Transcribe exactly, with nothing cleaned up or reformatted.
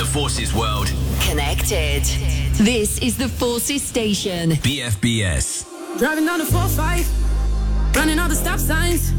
Forces world. Connected. This is the Forces station. B F B S. Driving down the four five, running all the stop signs.